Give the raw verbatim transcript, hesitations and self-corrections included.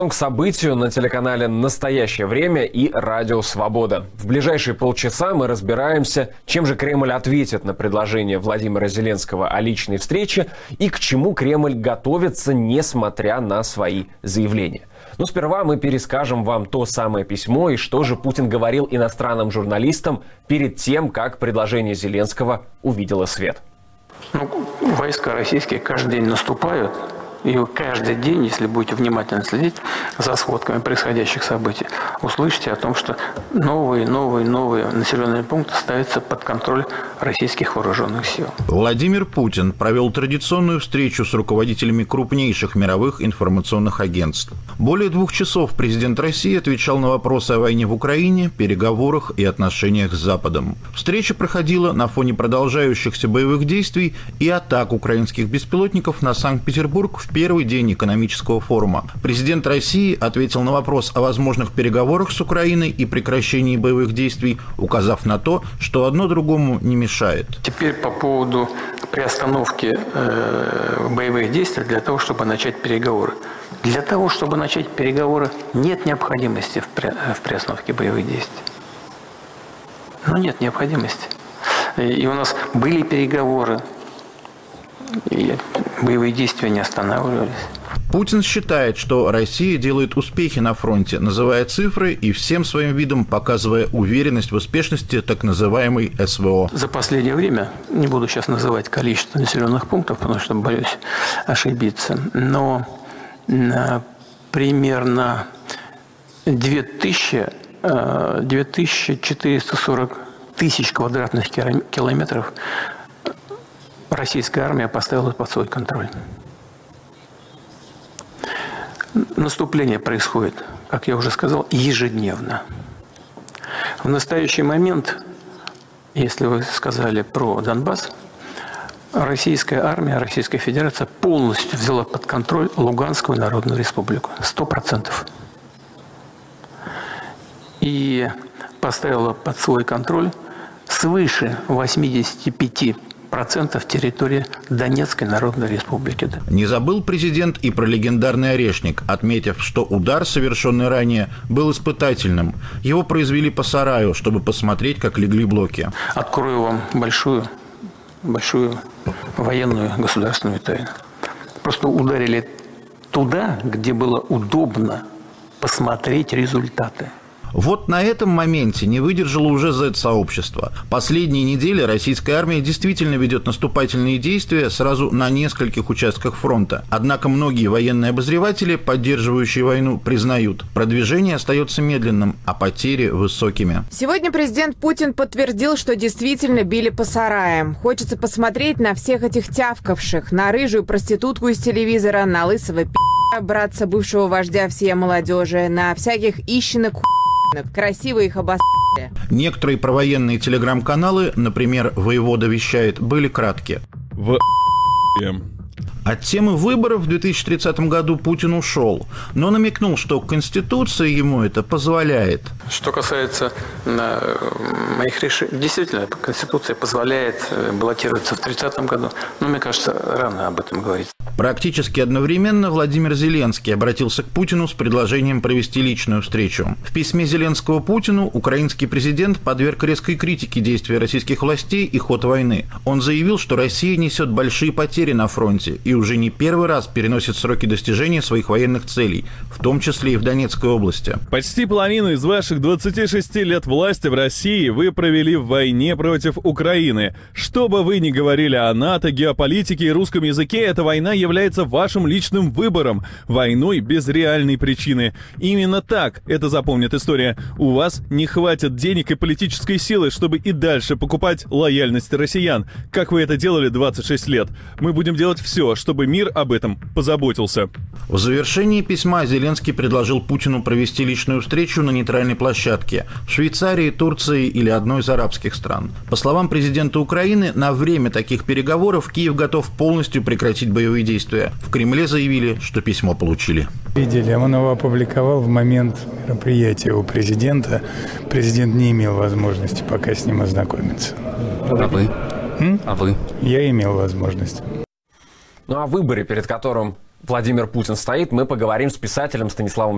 К событию на телеканале «Настоящее время» и «Радио Свобода». В ближайшие полчаса мы разбираемся, чем же Кремль ответит на предложение Владимира Зеленского о личной встрече и к чему Кремль готовится, несмотря на свои заявления. Но сперва мы перескажем вам то самое письмо и что же Путин говорил иностранным журналистам перед тем, как предложение Зеленского увидело свет. Ну, войска российские каждый день наступают. И вы каждый день, если будете внимательно следить за сводками происходящих событий, услышите о том, что новые, новые, новые населенные пункты ставятся под контроль российских вооруженных сил. Владимир Путин провел традиционную встречу с руководителями крупнейших мировых информационных агентств. Более двух часов президент России отвечал на вопросы о войне в Украине, переговорах и отношениях с Западом. Встреча проходила на фоне продолжающихся боевых действий и атак украинских беспилотников на Санкт-Петербург в первый день экономического форума. Президент России ответил на вопрос о возможных переговорах с Украиной и прекращении боевых действий, указав на то, что одно другому не мешает. Теперь по поводу приостановки э, боевых действий для того, чтобы начать переговоры. Для того, чтобы начать переговоры, нет необходимости в, при, в приостановке боевых действий. Ну, нет необходимости. И, и у нас были переговоры, и боевые действия не останавливались. Путин считает, что Россия делает успехи на фронте, называя цифры и всем своим видом показывая уверенность в успешности так называемой СВО. За последнее время, не буду сейчас называть количество населенных пунктов, потому что боюсь ошибиться, но примерно две тысячи четыреста сорок тысяч квадратных километров российская армия поставила под свой контроль. Наступление происходит, как я уже сказал, ежедневно. В настоящий момент, если вы сказали про Донбасс, российская армия, Российская Федерация полностью взяла под контроль Луганскую Народную Республику. Сто процентов. И поставила под свой контроль свыше восьмидесяти пяти процентов территории Донецкой Народной Республики. Не забыл президент и про легендарный Орешник, отметив, что удар, совершенный ранее, был испытательным. Его произвели по сараю, чтобы посмотреть, как легли блоки. Открою вам большую, большую военную государственную тайну. Просто ударили туда, где было удобно посмотреть результаты. Вот на этом моменте не выдержало уже зет-сообщество. Последние недели российская армия действительно ведет наступательные действия сразу на нескольких участках фронта. Однако многие военные обозреватели, поддерживающие войну, признают, продвижение остается медленным, а потери высокими. Сегодня президент Путин подтвердил, что действительно били по сараям. Хочется посмотреть на всех этих тявкавших, на рыжую проститутку из телевизора, на лысого пи***, братца бывшего вождя всей молодежи, на всяких ищенок красиво их обосрали. Некоторые провоенные телеграм-каналы, например, «Воевода вещает», были краткие. В... От темы выборов в две тысячи тридцатом году Путин ушел, но намекнул, что Конституция ему это позволяет. Что касается э, моих решений, действительно, Конституция позволяет баллотироваться в тридцатом году, но мне кажется, рано об этом говорить. Практически одновременно Владимир Зеленский обратился к Путину с предложением провести личную встречу. В письме Зеленского Путину украинский президент подверг резкой критике действий российских властей и ход войны. Он заявил, что Россия несет большие потери на фронте и уже не первый раз переносит сроки достижения своих военных целей, в том числе и в Донецкой области. Почти половину из ваших двадцати шести лет власти в России вы провели в войне против Украины. Что бы вы ни говорили о НАТО, геополитике и русском языке, эта война является вашим личным выбором, войной без реальной причины. Именно так это запомнит история. У вас не хватит денег и политической силы, чтобы и дальше покупать лояльность россиян, как вы это делали двадцать шесть лет. Мы будем делать все, чтобы мир об этом позаботился. В завершении письма Зеленский предложил Путину провести личную встречу на нейтральной площадке в Швейцарии, Турции или одной из арабских стран. По словам президента Украины, на время таких переговоров Киев готов полностью прекратить боевые действия. В Кремле заявили, что письмо получили. Видели, он его опубликовал в момент мероприятия у президента. Президент не имел возможности пока с ним ознакомиться. А вы? М? А вы? Я имел возможность. Ну, о выборе, перед которым Владимир Путин стоит, мы поговорим с писателем Станиславом